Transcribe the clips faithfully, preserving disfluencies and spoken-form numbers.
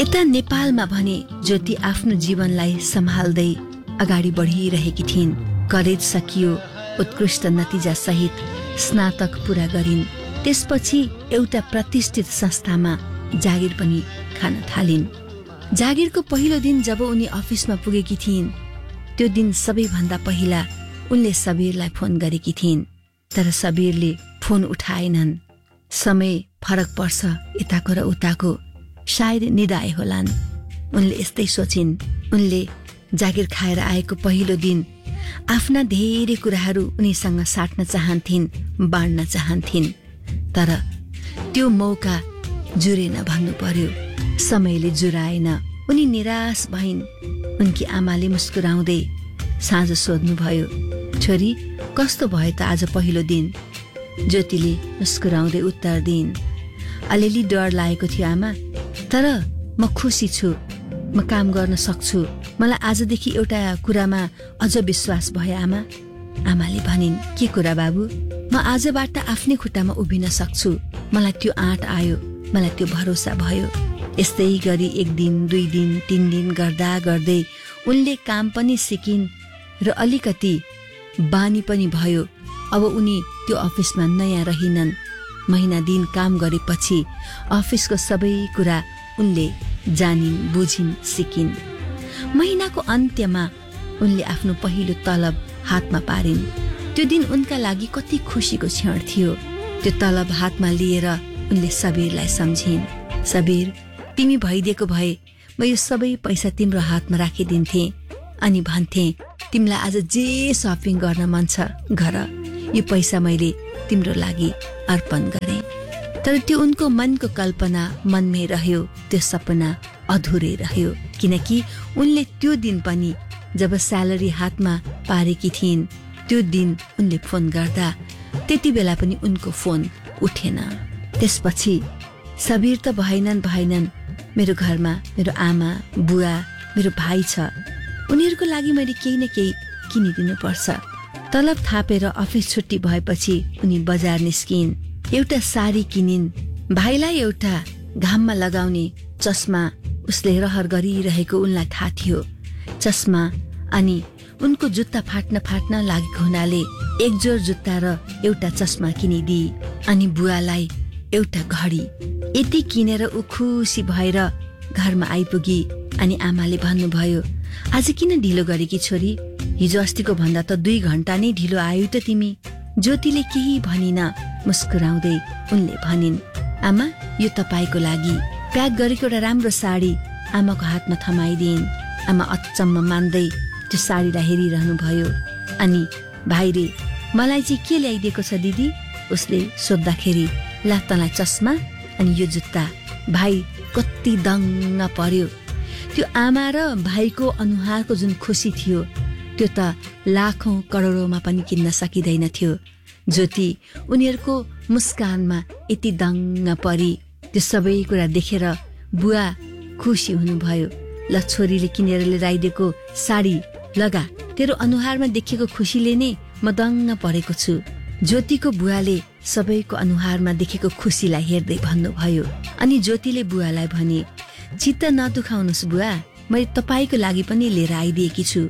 यता नेपालमा भने ज्योति आफ्नो जीवनलाई सम्हाल्दै अगाडि बढिरहेकी थिइन्। कलेज सकियो, उत्कृष्ट नतिजा सहित स्नातक पूरा गरिन्। त्यसपछि एउटा प्रतिष्ठित संस्थामा जागिर पनि खान थालिन्। जागिरको पहिलो दिन जब उनी अफिसमा पुगेकी थिइन्, त्यो दिन सबैभन्दा पहिला उनले सबीरलाई फोन गरेकी थिइन्। तर सबीरले फोन उठाएनन्। समय फरक पर्छ यताको र उताको, सायद निदाए होलान्, उनले यस्तै सोचिन्। उनले जागिर खाएर आएको पहिलो दिन आफ्ना धेरै कुराहरू उनीसँग साट्न चाहन्थिन्, बाँड्न चाहन्थिन्। तर त्यो मौका जुरेन भन्नु पर्यो। समयले जुराएन। उनी निराश भइन्। उनकी आमाले मुस्कुराउँदै साँझ सोध्नुभयो, छोरी कस्तो भयो त आज पहिलो दिन? ज्योतिले मुस्कुराउँदै उत्तर दिइन्, अलिअलि डर लागेको थियो आमा, तर म खुसी छु, म काम गर्न सक्छु। मलाई आजदेखि एउटा कुरामा अझ विश्वास भयो आमा। आमाले भनिन्, के कुरा बाबु? म आजबाट आफ्नै खुट्टामा उभिन सक्छु। मलाई त्यो आँट आयो, मलाई त्यो भरोसा भयो। यस्तै गरी एक दिन, दुई दिन, तीन दिन गर्दा गर्दै उनले काम पनि सिकिन् र अलिकति बानी पनि भयो। अब उनी त्यो अफिसमा नयाँ रहिनन्। महिना दिन काम गरेपछि अफिसको सबै कुरा उनले जानिन्, बुझिन्, सिकिन्। महिनाको अन्त्यमा उनले आफ्नो पहिलो तलब हातमा पारिन्। त्यो दिन उनका लागि कति खुसीको क्षण थियो। त्यो तलब हातमा लिएर उनले सबीरलाई सम्झिन्, सबीर तिमी भइदिएको भए म यो सबै पैसा तिम्रो हातमा राखिदिन्थे अनि भन्थे, तिमीलाई आज जे सपिङ गर्न मन छ गर, यो पैसा मैले तिम्रो लागि अर्पण गरे। तर त्यो उनको मनको कल्पना मनमै रह्यो, त्यो सपना अधुरै रह्यो। किनकि उनले त्यो दिन पनि जब स्यालेरी हातमा पारेकी थिइन्, त्यो दिन उनले फोन गर्दा त्यति बेला पनि उनको फोन उठेन। त्यसपछि सबीर त भएनन् भएनन् मेरो घरमा मेरो आमा, बुवा, मेरो भाइ छ, उनीहरूको लागि मैले केही न केही किनिदिनु पर्छ। तलब थापेर अफिस छुट्टी भएपछि उनी बजार निस्किन्। एउटा साडी किनिन्। भाइलाई एउटा घाममा लगाउने चस्मा उसले रहर गरिरहेको उनलाई थाहा थियो। चस्मा अनि उनको जुत्ता फाट्न फाट्न लागेको हुनाले एक जोर जुत्ता र एउटा चस्मा किनिदिए। अनि बुवालाई एउटा घडी। यति किनेर ऊ खुसी भएर घरमा आइपुगी। अनि आमाले भन्नुभयो, आज किन ढिलो गरेकी छोरी? हिजो अस्तिको भन्दा त दुई घण्टा नै ढिलो आयो त तिमी। ज्योतिले केही भनिन। मुस्कुराउँदै उनले भनिन्, आमा यो तपाईको लागि। प्याक गरेको एउटा राम्रो साडी आमाको हातमा थमाइदिइन्। आमा अचम्म मान्दै त्यो साडीलाई हेरिरहनु भयो। अनि भाइले मलाई चाहिँ के ल्याइदिएको छ दिदी? उसले सोद्धाखेरि ला तँलाई चस्मा अनि यो जुत्ता। भाइ कति दङ्ग पर्यो। त्यो आमा र भाइको अनुहारको जुन खुसी थियो त्यो त लाखौं करोडौंमा पनि किन्न सकिँदैन थियो। ज्योति उनीहरूको मुस्कानमा यति दङ्ग परी। त्यो सबै कुरा देखेर बुवा खुसी हुनुभयो। ल छोरीले किनेर लिएर आइदिएको साडी लगा, तेरो अनुहारमा देखेको खुसीले नै म दङ्ग परेको छु। ज्योतिको बुवाले सबैको अनुहारमा देखेको खुसीलाई हेर्दै भन्नुभयो। अनि ज्योतिले बुवालाई भने, चित्त नदुखाउनुहोस् बुवा, मैले तपाईँको लागि पनि लिएर आइदिएकी छु।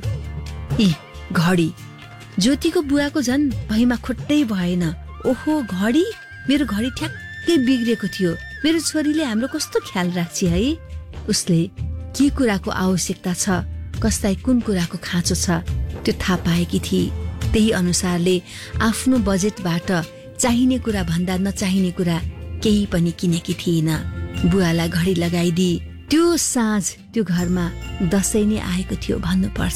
इ घडी। ज्योतिको बुवाको झन् भैमा खुट्टै भएन। ओहो घडी? मेरो घडी ठ्याक्कै बिग्रेको थियो। मेरो छोरीले हाम्रो कस्तो ख्याल राख्छ है। उसले के कुराको आवश्यकता छ, कसलाई कुन कुराको खाँचो छ त्यो थाहा पाएकी थिए। त्यही अनुसारले आफ्नो बजेटबाट चाहिने कुरा भन्दा नचाहिने कुरा केही पनि किनेकी थिएन। बुवालाई घडी लगाइदिए। त्यो साँझ त्यो घरमा दशैं नै आएको थियो भन्नुपर्छ।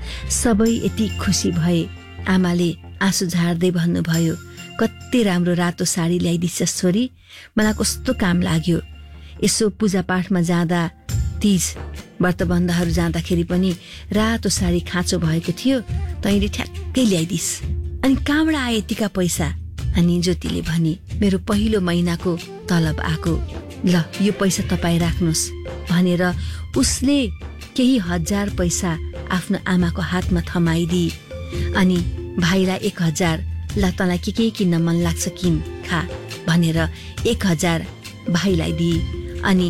सबै यति खुसी भए। आमाले आँसु झार्दै भन्नुभयो, कति राम्रो रातो साडी ल्याइदिन्छस् छोरी, मलाई कस्तो काम लाग्यो। यसो पूजा पाठमा जाँदा, तीज व्रतबन्धहरू जाँदाखेरि पनि रातो साडी खाँचो भएको थियो, तैँले ठ्याक्कै ल्याइदिस्। अनि कहाँबाट आए यतिका पैसा? अनि ज्योतिले भने, मेरो पहिलो महिनाको तलब आएको, ल यो पैसा तपाईँ राख्नुहोस् भनेर उसले केही हजार पैसा आफ्नो आमाको हातमा थमाइदिए। अनि भाइलाई एक हजार, ल तँलाई के के किन्न मन लाग्छ किन खा भनेर एक हजार भाइलाई दिए। अनि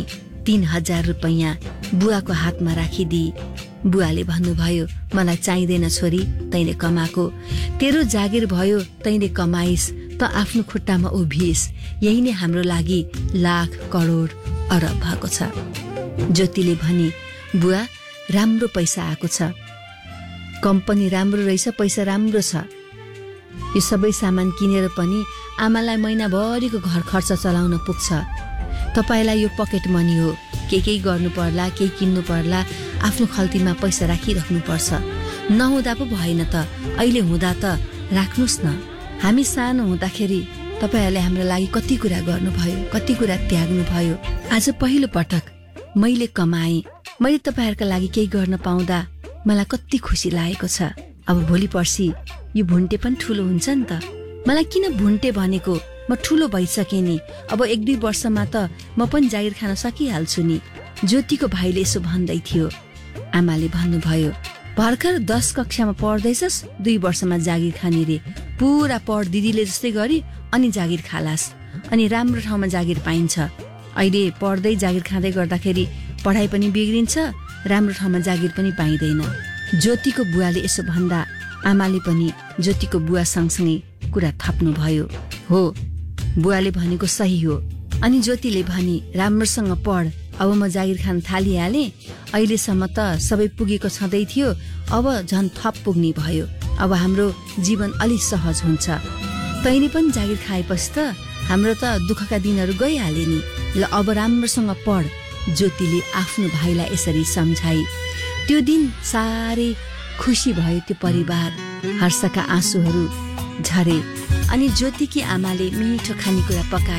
तीन हजार रुपैयाँ बुवाको हातमा राखिदिए। बुवाले भन्नुभयो, मलाई चाहिँदैन छोरी, तैँले कमाएको। तेरो जागिर भयो, तैँले कमाइस् त आफ्नो खुट्टामा उभिइस्। यही नै हाम्रो लागि लाख करोड अरब भएको छ। ज्योतिले भनी, बुवा राम्रो पैसा आएको छ, कम्पनी राम्रो रहेछ, पैसा राम्रो छ। यो सबै सामान किनेर पनि आमालाई महिनाभरिको घर खर्च चलाउन पुग्छ। तपाईलाई यो पकेट मनी हो, के केही गर्नु पर्ला, केही किन्नु पर्ला, आफ्नो खल्तीमा पैसा राखिराख्नु पर्छ। नहुँदा पो भएन त, अहिले हुँदा त राख्नुस् न। हामी सानो हुँदाखेरि तपाईहरूले हाम्रो लागि कति कुरा गर्नुभयो, कति कुरा त्याग्नु भयो। आज पहिलो पटक मैले कमाएँ, मैले तपाईहरूका लागि केही गर्न पाउँदा मलाई कति खुसी लागेको छ। अब भोलि पर्सि यो भुन्टे पनि ठुलो हुन्छ नि त। मलाई किन भुन्टे भनेको, म ठुलो भइसकेँ नि। अब एक दुई वर्षमा त म पनि जागिर खान सकिहाल्छु नि। ज्योतिको भाइले यसो भन्दै थियो। आमाले भन्नुभयो, भर्खर दस कक्षामा पढ्दैछस्, दुई वर्षमा जागिर खाने रे। पुरा पढ दिदीले जस्तै गरी अनि जागिर खालास, अनि राम्रो ठाउँमा जागिर पाइन्छ। अहिले पढ्दै जागिर खाँदै गर्दाखेरि पढाइ पनि बिग्रिन्छ, राम्रो ठाउँमा जागिर पनि पाइँदैन। ज्योतिको बुवाले यसो भन्दा आमाले पनि ज्योतिको बुवा सँगसँगै कुरा थप्नुभयो। हो, बुवाले भनेको सही हो। अनि ज्योतिले भनी, राम्रोसँग पढ, अब म जागिर खान थालिहालेँ। अहिलेसम्म त सबै पुगेको छँदै थियो, अब झन् थप पुग्ने भयो। अब हाम्रो जीवन अलि सहज हुन्छ। तैँले पनि जागिर खाएपछि त हाम्रो त दुःखका दिनहरू गइहाले नि। ल अब राम्रोसँग पढ, ज्योतिले आफ्नो भाइलाई यसरी सम्झाई। त्यो दिन साह्रै खुसी भयो त्यो परिवार। हर्षका आँसुहरू झरे। अनि ज्योतिकी आमाले मिठो खानेकुरा पकाए।